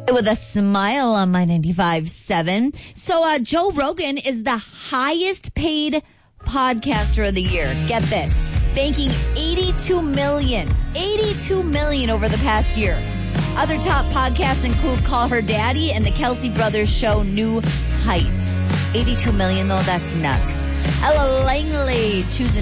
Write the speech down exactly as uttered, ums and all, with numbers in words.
With a smile on my ninety-five point seven. So uh, Joe Rogan is the highest paid podcaster of the year. Get this. Banking eighty-two million dollars. eighty-two million dollars over the past year. Other top podcasts include Call Her Daddy and the Kelsey Brothers show New Heights. eighty-two million dollars though, that's nuts. Ella Langley choosing